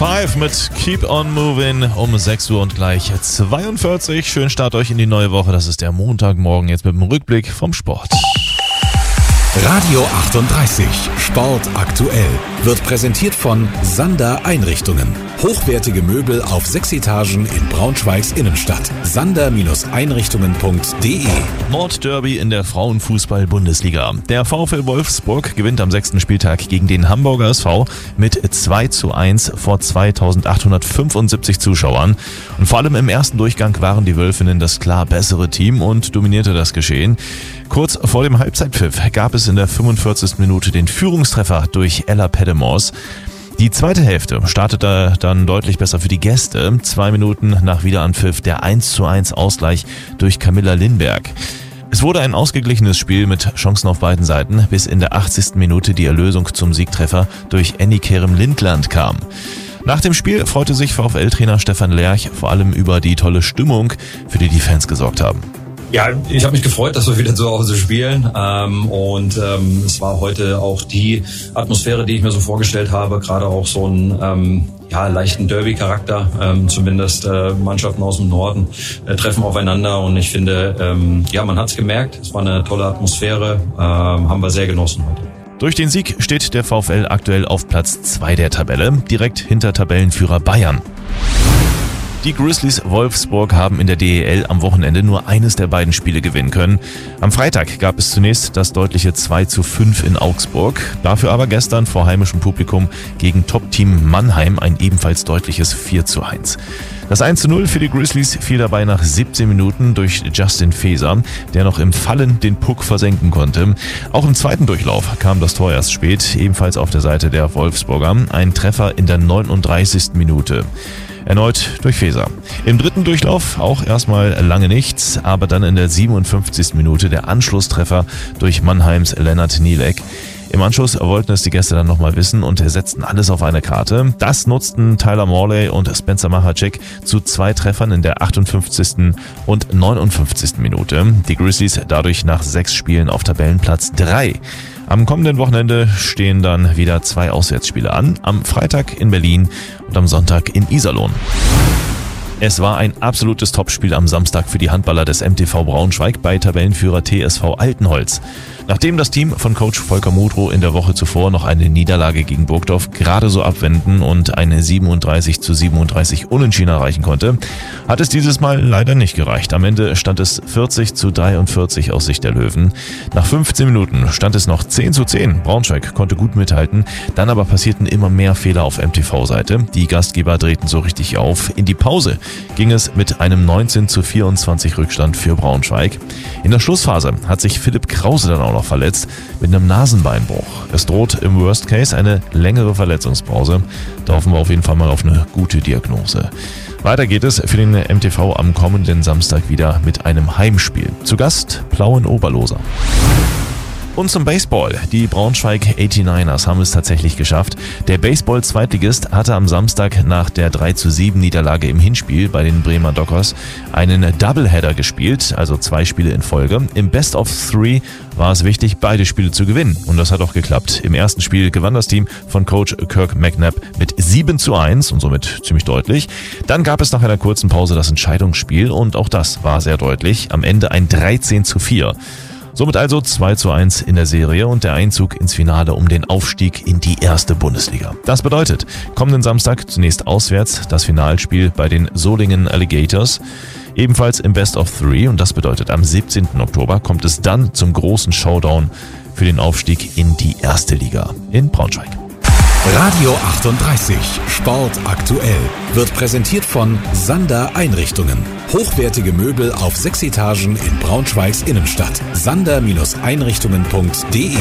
5 mit Keep on Moving um 6 Uhr und gleich 42. Schönen Start euch in die neue Woche. Das ist der Montagmorgen jetzt mit dem Rückblick vom Sport. Radio 38 Sport aktuell wird präsentiert von Sander Einrichtungen. Hochwertige Möbel auf 6 Etagen in Braunschweigs Innenstadt. sander-einrichtungen.de. Nordderby in der Frauenfußball-Bundesliga. Der VfL Wolfsburg gewinnt am 6. Spieltag gegen den Hamburger SV mit 2:1 vor 2875 Zuschauern. Und vor allem im ersten Durchgang waren die Wölfinnen das klar bessere Team und dominierte das Geschehen. Kurz vor dem Halbzeitpfiff gab es in der 45. Minute den Führungstreffer durch Ella Pedemors. Die zweite Hälfte startete dann deutlich besser für die Gäste. 2 Minuten nach Wiederanpfiff der 1:1 Ausgleich durch Camilla Lindberg. Es wurde ein ausgeglichenes Spiel mit Chancen auf beiden Seiten, bis in der 80. Minute die Erlösung zum Siegtreffer durch Annie Kerem Lindland kam. Nach dem Spiel freute sich VfL-Trainer Stefan Lerch vor allem über die tolle Stimmung, für die die Fans gesorgt haben. Ja, ich habe mich gefreut, dass wir wieder zu Hause spielen es war heute auch die Atmosphäre, die ich mir so vorgestellt habe, gerade auch so einen leichten Derby-Charakter, zumindest Mannschaften aus dem Norden treffen aufeinander und ich finde, man hat's gemerkt, es war eine tolle Atmosphäre, haben wir sehr genossen heute. Durch den Sieg steht der VfL aktuell auf Platz 2 der Tabelle, direkt hinter Tabellenführer Bayern. Die Grizzlies Wolfsburg haben in der DEL am Wochenende nur eines der beiden Spiele gewinnen können. Am Freitag gab es zunächst das deutliche 2:5 in Augsburg, dafür aber gestern vor heimischem Publikum gegen Top-Team Mannheim ein ebenfalls deutliches 4:1. Das 1:0 für die Grizzlies fiel dabei nach 17 Minuten durch Justin Feser, der noch im Fallen den Puck versenken konnte. Auch im zweiten Durchlauf kam das Tor erst spät, ebenfalls auf der Seite der Wolfsburger, ein Treffer in der 39. Minute. Erneut durch Feser. Im dritten Durchlauf auch erstmal lange nichts, aber dann in der 57. Minute der Anschlusstreffer durch Mannheims Lennart Nielek. Im Anschluss wollten es die Gäste dann nochmal wissen und setzten alles auf eine Karte. Das nutzten Tyler Morley und Spencer Machacek zu 2 Treffern in der 58. und 59. Minute. Die Grizzlies dadurch nach 6 Spielen auf Tabellenplatz 3. Am kommenden Wochenende stehen dann wieder 2 Auswärtsspiele an. Am Freitag in Berlin und am Sonntag in Iserlohn. Es war ein absolutes Topspiel am Samstag für die Handballer des MTV Braunschweig bei Tabellenführer TSV Altenholz. Nachdem das Team von Coach Volker Mudrow in der Woche zuvor noch eine Niederlage gegen Burgdorf gerade so abwenden und eine 37:37 Unentschieden erreichen konnte, hat es dieses Mal leider nicht gereicht. Am Ende stand es 40:43 aus Sicht der Löwen. Nach 15 Minuten stand es noch 10:10. Braunschweig konnte gut mithalten, dann aber passierten immer mehr Fehler auf MTV-Seite. Die Gastgeber drehten so richtig auf. In die Pause ging es mit einem 19:24 Rückstand für Braunschweig. In der Schlussphase hat sich Philipp Krause dann auch noch verletzt mit einem Nasenbeinbruch. Es droht im Worst Case eine längere Verletzungspause. Da hoffen wir auf jeden Fall mal auf eine gute Diagnose. Weiter geht es für den MTV am kommenden Samstag wieder mit einem Heimspiel. Zu Gast Plauen-Oberloser. Und zum Baseball. Die Braunschweig 89ers haben es tatsächlich geschafft. Der Baseball-Zweitligist hatte am Samstag nach der 3:7 Niederlage im Hinspiel bei den Bremer Dockers einen Doubleheader gespielt, also 2 Spiele in Folge. Im Best of 3 war es wichtig, beide Spiele zu gewinnen. Und das hat auch geklappt. Im ersten Spiel gewann das Team von Coach Kirk McNabb mit 7:1 und somit ziemlich deutlich. Dann gab es nach einer kurzen Pause das Entscheidungsspiel und auch das war sehr deutlich. Am Ende ein 13:4. Somit also 2:1 in der Serie und der Einzug ins Finale um den Aufstieg in die erste Bundesliga. Das bedeutet, kommenden Samstag zunächst auswärts das Finalspiel bei den Solingen Alligators, ebenfalls im Best of 3 und das bedeutet, am 17. Oktober kommt es dann zum großen Showdown für den Aufstieg in die erste Liga in Braunschweig. Radio 38 Sport aktuell wird präsentiert von Sander Einrichtungen. Hochwertige Möbel auf 6 Etagen in Braunschweigs Innenstadt. sander-einrichtungen.de